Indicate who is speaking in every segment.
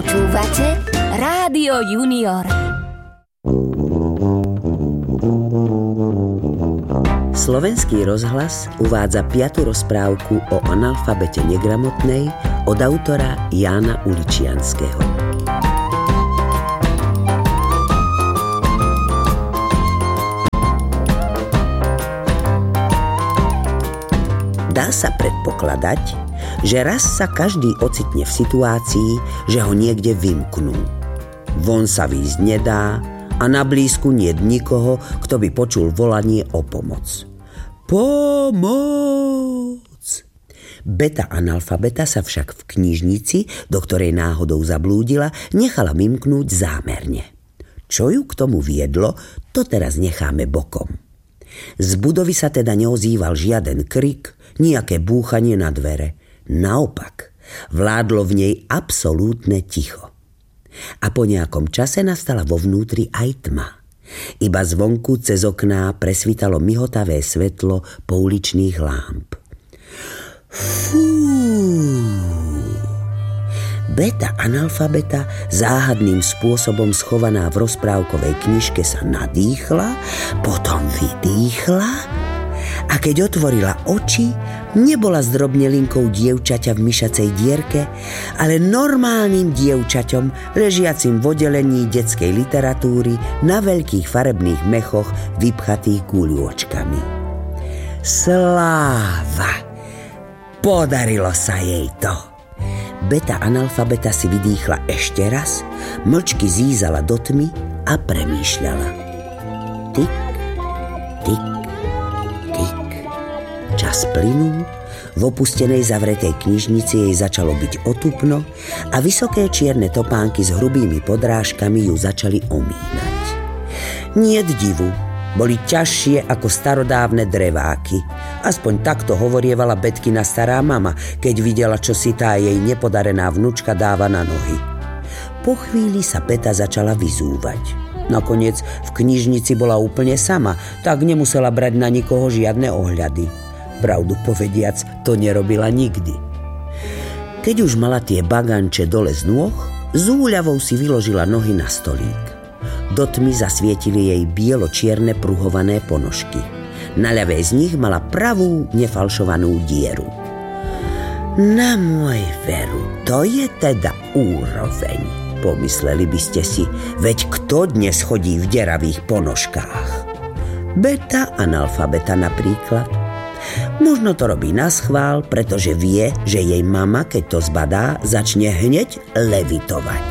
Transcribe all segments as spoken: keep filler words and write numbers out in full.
Speaker 1: Počúvate Rádio Junior.
Speaker 2: Slovenský rozhlas uvádza piatu rozprávku o analfabete negramotnej od autora Jána Uličianskeho. Dá sa predpokladať, že raz sa každý ocitne v situácii, že ho niekde vymknú. Von sa výjsť nedá a na blízku niet nikoho, kto by počul volanie o pomoc. Pomoc! Beta analfabeta sa však v knižnici, do ktorej náhodou zablúdila, nechala vymknúť zámerne. Čo ju k tomu viedlo, to teraz necháme bokom. Z budovy sa teda neozýval žiaden krik, nejaké búchanie na dvere. Naopak, vládlo v nej absolútne ticho. A po nejakom čase nastala vo vnútri aj tma. Iba zvonku cez okná presvítalo mihotavé svetlo pouličných lámp. Fú. Beta analfabeta, záhadným spôsobom schovaná v rozprávkovej knižke, sa nadýchla, potom vydýchla a keď otvorila oči, nebola zdrobnelinkou dievčaťa v myšacej dierke, ale normálnym dievčaťom, ležiacim v oddelení detskej literatúry na veľkých farebných mechoch vypchatých guľôčkami. Sláva! Podarilo sa jej to! Beta analfabeta si vydýchla ešte raz, mlčky zízala do tmy a premýšľala. Tik, tik, tik. Čas plynul, v opustenej zavretej knižnici jej začalo byť otupno a vysoké čierne topánky s hrubými podrážkami ju začali omínať. Niet divu, boli ťažšie ako starodávne dreváky. Aspoň takto hovorievala Betkina stará mama, keď videla, čo si tá jej nepodarená vnučka dáva na nohy. Po chvíli sa Beta začala vyzúvať. Nakoniec v knižnici bola úplne sama, tak nemusela brať na nikoho žiadne ohľady. Pravdu povediac, to nerobila nikdy. Keď už mala tie baganče dole z nôh, s úľavou si vyložila nohy na stolík. Do tmy zasvietili jej bielo-čierne pruhované ponožky. Na ľavej z nich mala pravú, nefalšovanú dieru. Na môj veru, to je teda úroveň, pomysleli by ste si, veď kto dnes chodí v deravých ponožkách? Beta analfabeta napríklad. Možno to robí naschvál, pretože vie, že jej mama, keď to zbadá, začne hneď levitovať.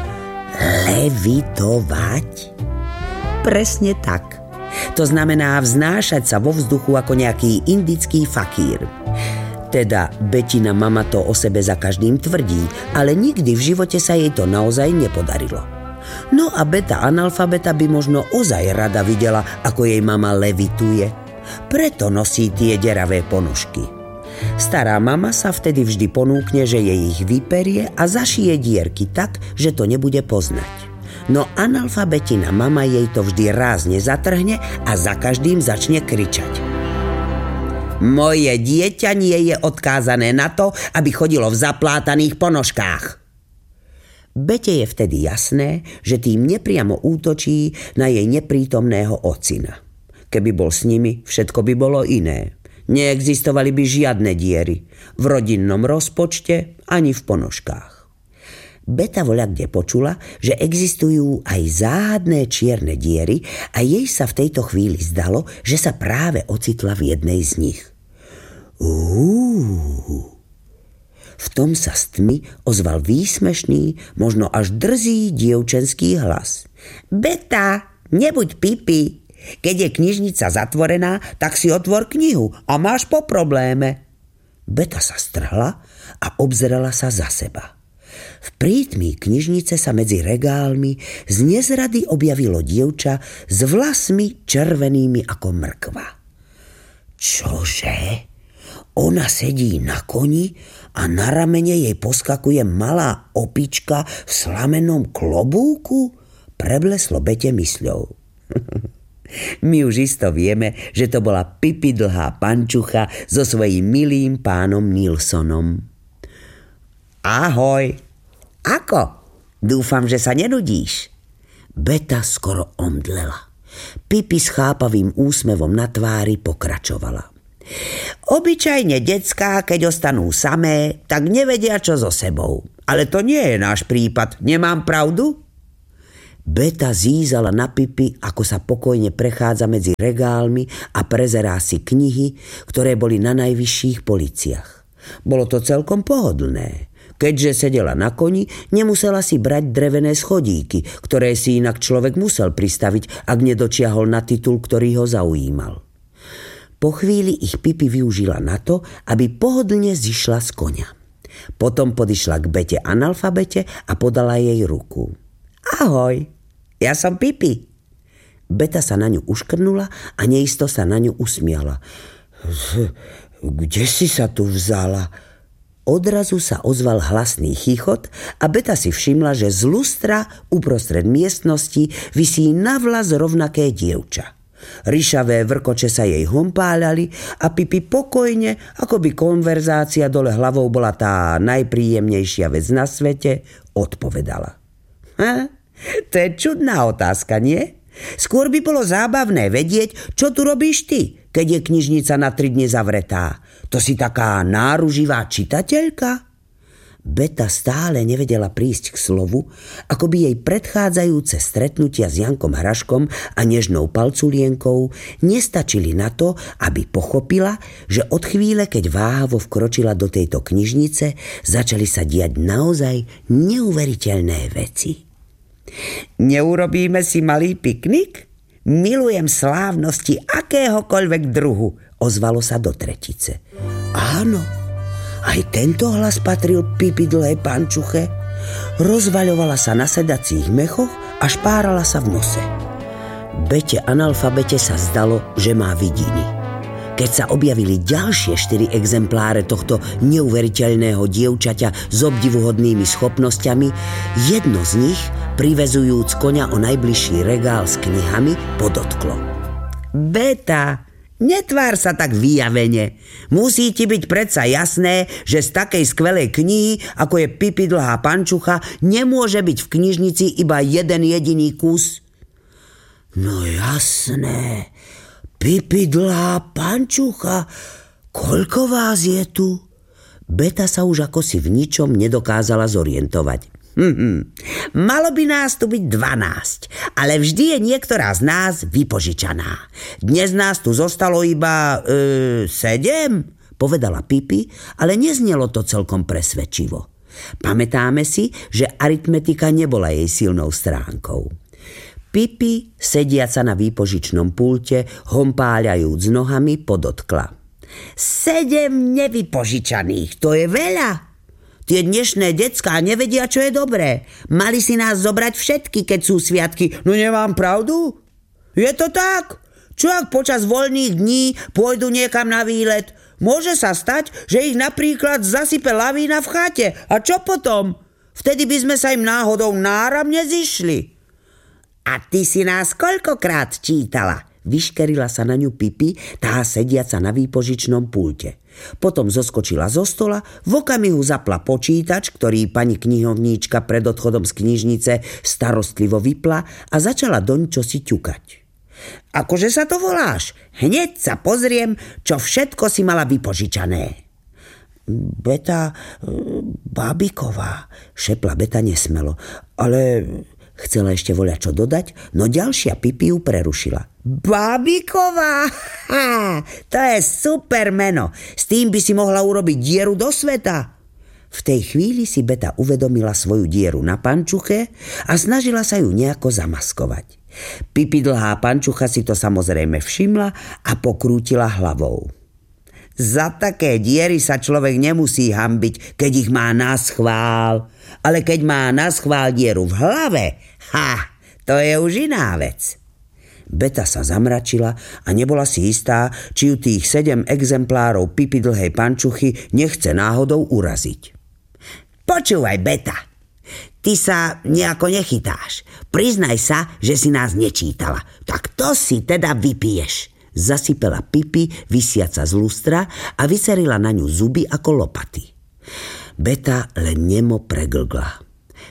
Speaker 2: Levitovať? Presne tak. To znamená vznášať sa vo vzduchu ako nejaký indický fakír. Teda Betina mama to o sebe za každým tvrdí, ale nikdy v živote sa jej to naozaj nepodarilo. No a Beta analfabeta by možno ozaj rada videla, ako jej mama levituje. Preto nosí tie deravé ponožky. Stará mama sa vtedy vždy ponúkne, že jej ich vyperie a zašije dierky tak, že to nebude poznať. No analfabetina mama jej to vždy rázne zatrhne a za každým začne kričať. Moje dieťa nie je odkázané na to, aby chodilo v zaplátaných ponožkách. Bete je vtedy jasné, že tým nepriamo útočí na jej neprítomného ocina. Keby bol s nimi, všetko by bolo iné. Neexistovali by žiadne diery. V rodinnom rozpočte ani v ponožkách. Beta voľakde počula, že existujú aj záhadné čierne diery a jej sa v tejto chvíli zdalo, že sa práve ocitla v jednej z nich. Uú. V tom sa z tmy ozval výsmešný, možno až drzý dievčenský hlas. Beta, nebuď pipi. Keď je knižnica zatvorená, tak si otvor knihu a máš po probléme. Beta sa strhla a obzerala sa za seba. V prítmí knižnice sa medzi regálmi z nezrady objavilo dievča s vlasmi červenými ako mrkva. Čože? Ona sedí na koni a na ramene jej poskakuje malá opička v slamenom klobúku? Prebleslo Bete mysľou. My už isto vieme, že to bola Pipi dlhá pančucha so svojím milým pánom Nilsonom. Ahoj. Ako? Dúfam, že sa nenudíš. Beta skoro omdlela. Pipi s chápavým úsmevom na tvári pokračovala. Obyčajne decká, keď ostanú samé, tak nevedia, čo so sebou. Ale to nie je náš prípad. Nemám pravdu? Beta zízala na Pipi, ako sa pokojne prechádza medzi regálmi a prezerá si knihy, ktoré boli na najvyšších policiach. Bolo to celkom pohodlné. Keďže sedela na koni, nemusela si brať drevené schodíky, ktoré si inak človek musel pristaviť, ak nedočiahol na titul, ktorý ho zaujímal. Po chvíli ich Pipi využila na to, aby pohodlne zišla z koňa. Potom podišla k Bete analfabete a podala jej ruku. Ahoj, ja som Pipi. Beta sa na ňu uškrnula a neisto sa na ňu usmiala. Kde si sa tu vzala? Odrazu sa ozval hlasný chichot a Beta si všimla, že z lustra uprostred miestnosti visí navlas rovnaké dievča. Ryšavé vrkoče sa jej hompáľali a Pipi pokojne, ako by konverzácia dole hlavou bola tá najpríjemnejšia vec na svete, odpovedala. Ha? To je čudná otázka, nie? Skôr by bolo zábavné vedieť, čo tu robíš ty, keď je knižnica na tri dni zavretá. To si taká náruživá čitateľka? Beta stále nevedela prísť k slovu, ako by jej predchádzajúce stretnutia s Jankom Hraškom a Nežnou Palculienkou nestačili na to, aby pochopila, že od chvíle, keď váhavo vkročila do tejto knižnice, začali sa diať naozaj neuveriteľné veci. Neurobíme si malý piknik? Milujem slávnosti akéhokoľvek druhu, ozvalo sa do tretice. Áno, aj tento hlas patril Pipi dlhej pančuche. Rozvaľovala sa na sedacích mechoch a špárala sa v nose. Bete analfabete sa zdalo, že má vidiny. Keď sa objavili ďalšie štyri exempláre tohto neuveriteľného dievčaťa s obdivuhodnými schopnosťami, jedno z nich, privezujúc koňa o najbližší regál s knihami, podotklo. Beta, netvár sa tak vyjavene. Musí ti byť predsa jasné, že z takej skvelej knihy, ako je Pipi dlhá pančucha, nemôže byť v knižnici iba jeden jediný kus. No jasné, Pipi dlhá pančucha, koľko vás je tu? Beta sa už ako si v ničom nedokázala zorientovať. Hm, malo by nás tu byť dvanásť, ale vždy je niektorá z nás vypožičaná. Dnes nás tu zostalo iba e, sedem, povedala Pipi, ale neznelo to celkom presvedčivo. Pamätáme si, že aritmetika nebola jej silnou stránkou. Pipi, sediaca na výpožičnom pulte, hompáľajúc nohami, podotkla. Sedem nevypožičaných, to je veľa. Tie dnešné decká nevedia, čo je dobré. Mali si nás zobrať všetky, keď sú sviatky. No nemám pravdu? Je to tak? Čo ak počas voľných dní pôjdu niekam na výlet? Môže sa stať, že ich napríklad zasype lavína v chate. A čo potom? Vtedy by sme sa im náhodou náramne zišli. A ty si nás koľkokrát čítala? Vyškerila sa na ňu Pipi, tá sediaca na výpožičnom pulte. Potom zoskočila zo stola, v okamihu zapla počítač, ktorý pani knihovníčka pred odchodom z knižnice starostlivo vypla a začala doň čosi ťukať. Akože sa to voláš? Hneď sa pozriem, čo všetko si mala vypožičané. Beta Bábiková, šepla Beta nesmelo, ale... Chcela ešte voľa čo dodať, no ďalšia Pipi ju prerušila. Bábiková! Ha, to je super meno. S tým by si mohla urobiť dieru do sveta. V tej chvíli si Beta uvedomila svoju dieru na pančuche a snažila sa ju nejako zamaskovať. Pipi dlhá pančucha si to samozrejme všimla a pokrútila hlavou. Za také diery sa človek nemusí hanbiť, keď ich má na schvál. Ale keď má na schvál dieru v hlave, ha, to je už iná vec. Beta sa zamračila a nebola si istá, či ju tých sedem exemplárov Pipi dlhej pančuchy nechce náhodou uraziť. Počúvaj, Beta, ty sa nejako nechytáš. Priznaj sa, že si nás nečítala. Tak to si teda vypiješ. Zasypela Pipi, visiaca z lustra, a vycerila na ňu zuby ako lopaty. Beta len nemo preglgla.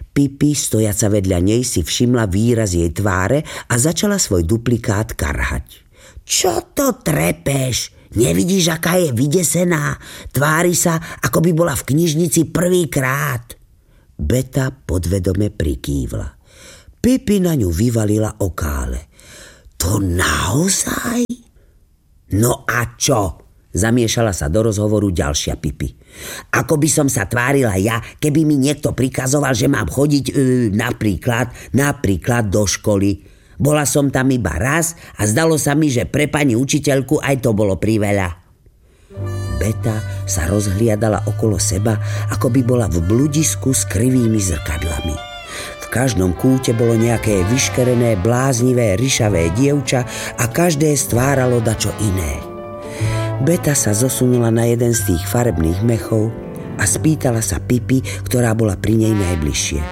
Speaker 2: Pipi, stojaca vedľa nej, si všimla výraz jej tváre a začala svoj duplikát karhať. Čo to trepeš? Nevidíš, aká je vydesená? Tvári sa, ako by bola v knižnici prvýkrát. Beta podvedome prikývla. Pipi na ňu vyvalila okále. To naozaj? No a čo? Zamiešala sa do rozhovoru ďalšia Pipi. Ako by som sa tvárila ja, keby mi niekto prikazoval, že mám chodiť e, napríklad, napríklad do školy. Bola som tam iba raz a zdalo sa mi, že pre pani učiteľku aj to bolo priveľa. Beta sa rozhliadala okolo seba, ako by bola v bludisku s krivými zrkadlami. V každom kúte bolo nejaké vyškerené, bláznivé, ryšavé dievča a každé stváralo dačo iné. Beta sa zosunula na jeden z tých farebných mechov a spýtala sa Pipi, ktorá bola pri nej najbližšie.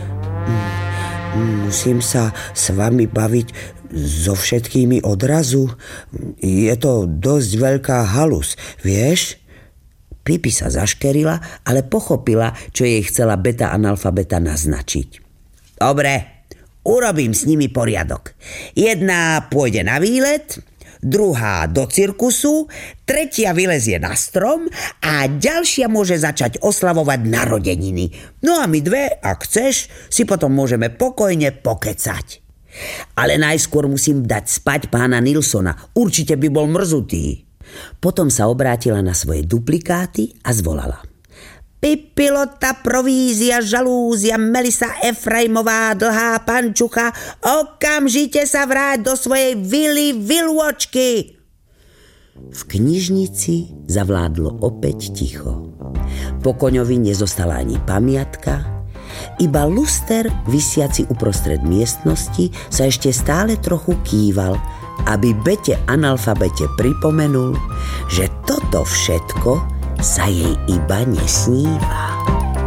Speaker 2: Musím sa s vami baviť so všetkými odrazu? Je to dosť veľká halus, vieš? Pipi sa zaškerila, ale pochopila, čo jej chcela beta analfabeta naznačiť. Dobre, urobím s nimi poriadok. Jedna pôjde na výlet, druhá do cirkusu, tretia vylezie na strom a ďalšia môže začať oslavovať narodeniny. No a my dve, ak chceš, si potom môžeme pokojne pokecať. Ale najskôr musím dať spať pána Nilsona. Určite by bol mrzutý. Potom sa obrátila na svoje duplikáty a zvolala. Pipilota, provízia, žalúzia, Melisa Efraimová, dlhá pančucha, okamžite sa vráť do svojej vily vilôčky. V knižnici zavládlo opäť ticho. Po koňovi nezostala ani pamiatka, iba luster visiaci uprostred miestnosti sa ešte stále trochu kýval, aby Bete analfabete pripomenul, že toto všetko sa jej iba nesníva.